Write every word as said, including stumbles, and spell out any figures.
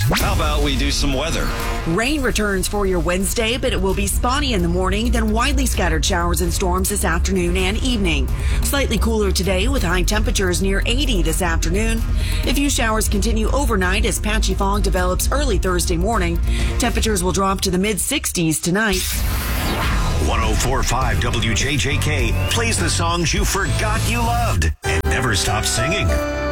How about we do some weather? Rain returns for your Wednesday, but it will be spotty in the morning, then widely scattered showers and storms this afternoon and evening. Slightly cooler today with high temperatures near eighty this afternoon. A few showers continue overnight as patchy fog develops early Thursday morning. Temperatures will drop to the mid sixties tonight. one oh four point five W J J K plays the songs you forgot you loved and never stopped singing.